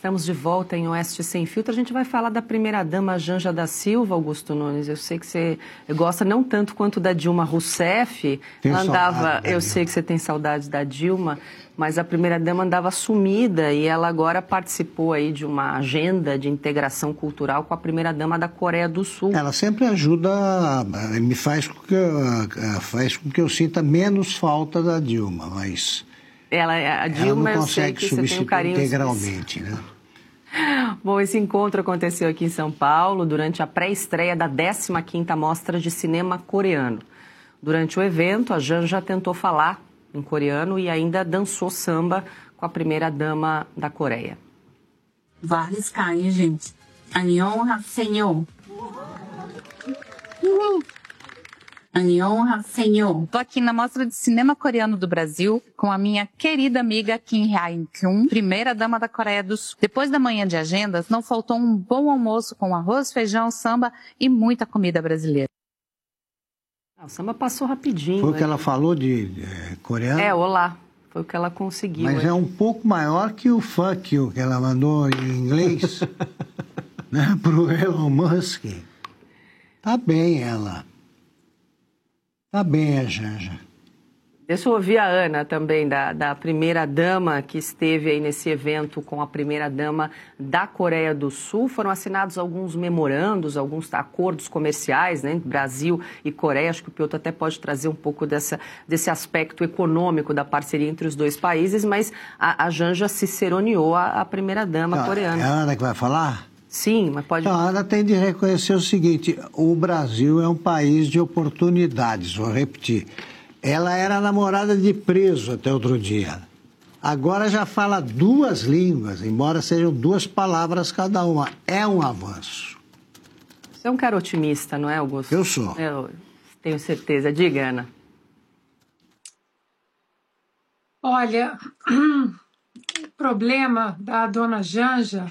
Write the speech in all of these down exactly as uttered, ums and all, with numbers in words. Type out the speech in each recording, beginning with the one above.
Estamos de volta em Oeste Sem Filtro. A gente vai falar da primeira-dama Janja da Silva, Augusto Nunes. Eu sei que você gosta não tanto quanto da Dilma Rousseff. Ela andava, eu sei que você tem saudades da Dilma, mas a primeira-dama andava sumida e ela agora participou aí de uma agenda de integração cultural com a primeira-dama da Coreia do Sul. Ela sempre ajuda, me faz com que eu, faz com que eu sinta menos falta da Dilma, mas ela, a Dilma, ela não consegue substituir um integralmente, né? Bom, esse encontro aconteceu aqui em São Paulo durante a pré-estreia da décima quinta Mostra de Cinema Coreano. Durante o evento, a Janja tentou falar em coreano e ainda dançou samba com a primeira-dama da Coreia. Vários caem, gente. 안녕하세요. 안녕하세요. Tô aqui na Mostra de Cinema Coreano do Brasil com a minha querida amiga Kim Hae-kyun, primeira-dama da Coreia do Sul. Depois da manhã de agendas, não faltou um bom almoço com arroz, feijão, samba e muita comida brasileira. Ah, o samba passou rapidinho. Foi o que ela falou de é, coreano? É, olá. Foi o que ela conseguiu. Mas é, é um pouco maior que o fuck you que ela mandou em inglês, né, pro Elon Musk. Tá bem ela. Tá bem a Janja. Deixa eu ouvir a Ana também, da, da primeira-dama que esteve aí nesse evento com a primeira-dama da Coreia do Sul. Foram assinados alguns memorandos, alguns acordos comerciais, né, entre Brasil e Coreia. Acho que o Piotr até pode trazer um pouco dessa, desse aspecto econômico da parceria entre os dois países, mas a, a Janja ciceroneou a, a primeira-dama Então, coreana. É a Ana que vai falar? Sim, mas pode... Então, a Ana tem de reconhecer o seguinte, o Brasil é um país de oportunidades, vou repetir. Ela era namorada de preso até outro dia. Agora já fala duas línguas, embora sejam duas palavras cada uma. É um avanço. Você é um cara otimista, não é, Augusto? Eu sou. Eu tenho certeza. Diga, Ana. Olha, o problema da dona Janja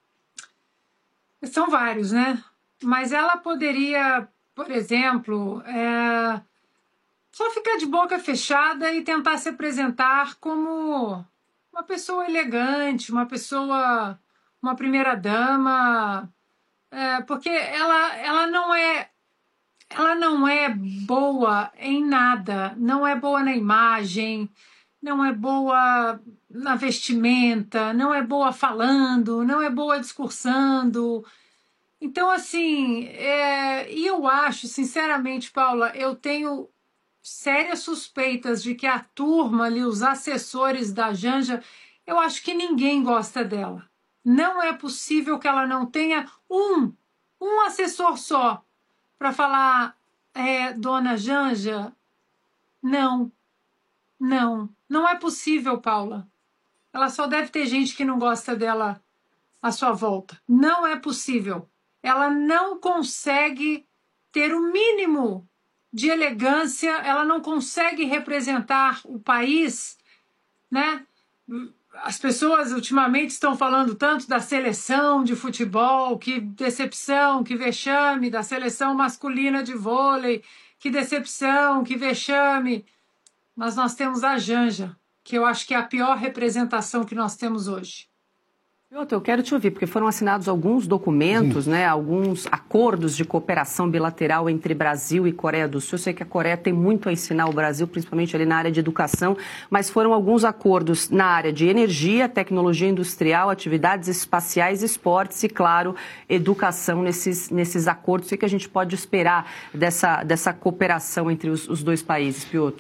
são vários, né? Mas ela poderia, por exemplo, é, só ficar de boca fechada e tentar se apresentar como uma pessoa elegante, uma pessoa, uma primeira-dama, é, porque ela, ela não é, ela não é boa em nada, não é boa na imagem, não é boa na vestimenta, não é boa falando, não é boa discursando. Então, assim, é, e eu acho, sinceramente, Paula, eu tenho sérias suspeitas de que a turma ali, os assessores da Janja, eu acho que ninguém gosta dela. Não é possível que ela não tenha um, um assessor só para falar, é, dona Janja, não, não, não é possível, Paula. Ela só deve ter gente que não gosta dela à sua volta. Não é possível. Ela não consegue ter o mínimo de elegância, ela não consegue representar o país, né? As pessoas ultimamente estão falando tanto da seleção de futebol, que decepção, que vexame, da seleção masculina de vôlei, que decepção, que vexame. Mas nós temos a Janja, que eu acho que é a pior representação que nós temos hoje. Piotr, eu quero te ouvir, porque foram assinados alguns documentos, né, alguns acordos de cooperação bilateral entre Brasil e Coreia do Sul. Eu sei que a Coreia tem muito a ensinar ao Brasil, principalmente ali na área de educação, mas foram alguns acordos na área de energia, tecnologia industrial, atividades espaciais, esportes e, claro, educação nesses, nesses acordos. O que a gente pode esperar dessa, dessa cooperação entre os, os dois países, Piotr?